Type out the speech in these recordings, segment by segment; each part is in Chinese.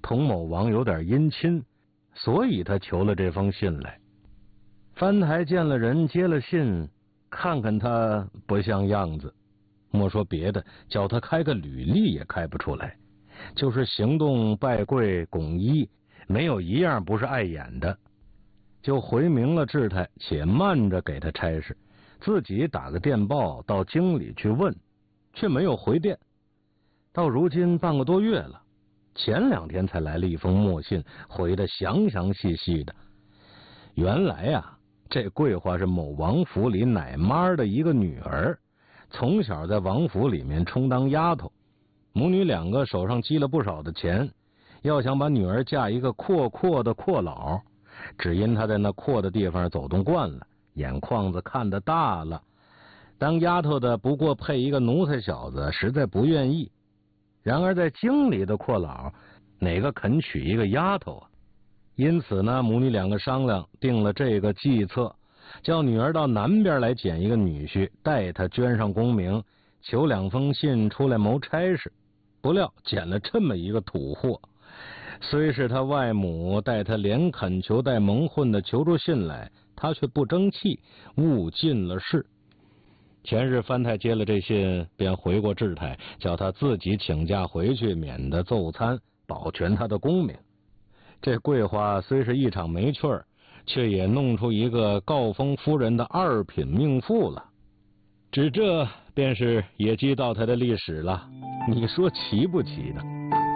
同某王有点姻亲，所以他求了这封信来。翻台见了人，接了信，看看他不像样子，莫说别的，叫他开个履历也开不出来，就是行动拜跪拱揖，没有一样不是碍眼的。就回明了志态，且慢着给他差事，自己打个电报到京里去问，却没有回电。到如今半个多月了，前2天才来了一封墨信，回得详详细细的。原来啊，这桂花是某王府里奶妈的一个女儿，从小在王府里面充当丫头，母女2个手上积了不少的钱，要想把女儿嫁一个阔的阔佬，只因她在那阔的地方走动惯了，眼眶子看得大了，当丫头的不过配一个奴才小子，实在不愿意。然而在京里的阔佬，哪个肯娶一个丫头啊？因此呢，母女2个商量，定了这个计策，叫女儿到南边来捡一个女婿，带她捐上功名，求2封信出来谋差事。不料捡了这么一个土货，虽是他外母带他连恳求带蒙混的求出信来，他却不争气，误尽了事。前日藩太接了这信，便回过志态，叫他自己请假回去，免得奏参，保全他的功名。这桂花虽是一场没趣儿，却也弄出一个诰封夫人的2品命妇了。只这便是野鸡道台的历史了，你说奇不奇呢？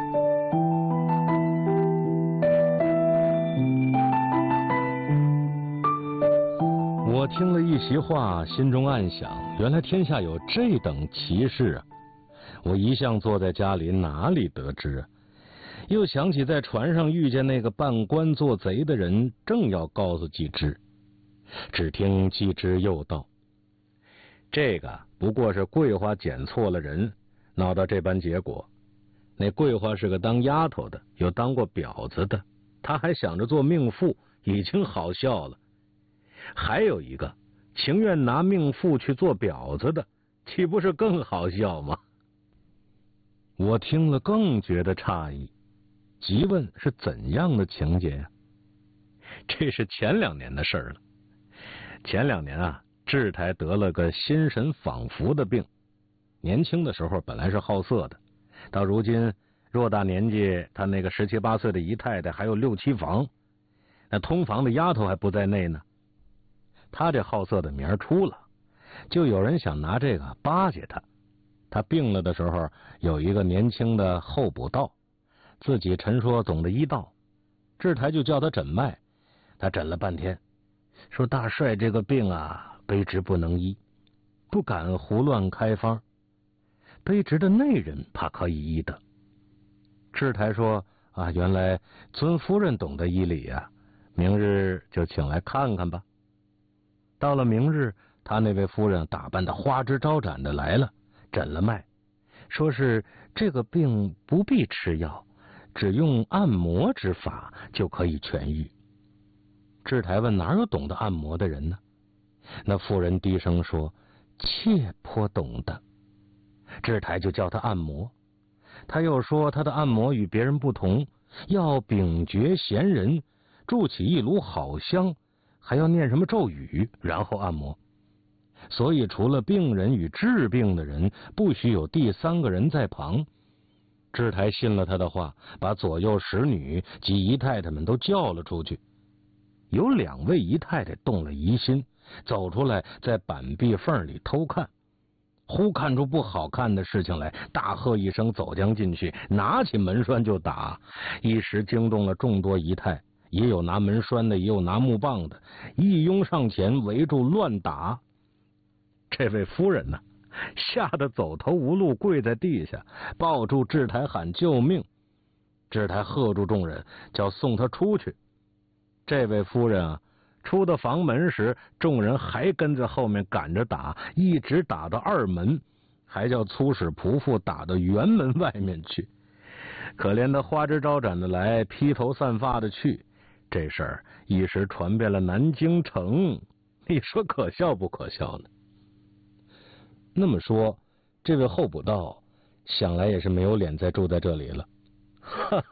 我听了一席话，心中暗想，原来天下有这等奇事啊！我一向坐在家里，哪里得知啊？又想起在船上遇见那个扮官做贼的人，正要告诉季之，只听季之又道：这个不过是桂花捡错了人，闹到这般结果。那桂花是个当丫头的，有当过婊子的，她还想着做命妇，已经好笑了。还有一个情愿拿命妇去做婊子的，岂不是更好笑吗？我听了更觉得诧异，急问是怎样的情节呀？这是前2年的事了。前2年啊，志台得了个心神仿佛的病。年轻的时候本来是好色的，到如今偌大年纪，他那个17、18岁的姨太太还有6、7房，那通房的丫头还不在内呢。他这好色的名出了，就有人想拿这个巴结他。他病了的时候，有一个年轻的候补道，自己陈说总的医道，志台就叫他诊脉。他诊了半天，说大帅这个病啊，卑职不能医，不敢胡乱开方，卑职的内人怕可以医的。志台说啊，原来尊夫人懂得医理啊，明日就请来看看吧。到了明日，他那位夫人打扮的花枝招展的来了，诊了脉，说是这个病不必吃药，只用按摩之法就可以痊愈。志台问哪有懂得按摩的人呢？那妇人低声说，妾颇懂得。志台就叫他按摩，他又说他的按摩与别人不同，要秉绝贤人，筑起一炉好香，还要念什么咒语，然后按摩。所以除了病人与治病的人，不许有第3个人在旁。志台信了他的话，把左右使女及姨太太们都叫了出去。有2位姨太太动了疑心，走出来在板壁缝里偷看，忽看出不好看的事情来，大喝一声，走将进去，拿起门栓就打，一时惊动了众多姨太，也有拿门栓的，也有拿木棒的，一拥上前围住乱打。这位夫人呢，吓得走投无路，跪在地下，抱住志台喊救命。志台喝住众人，叫送他出去。这位夫人啊，出到房门时，众人还跟在后面赶着打，一直打到2门，还叫粗使仆妇打到辕门外面去。可怜的花枝招展的来，披头散发的去，这事儿一时传遍了南京城，你说可笑不可笑呢？那么说，这位候补道想来也是没有脸再住在这里了。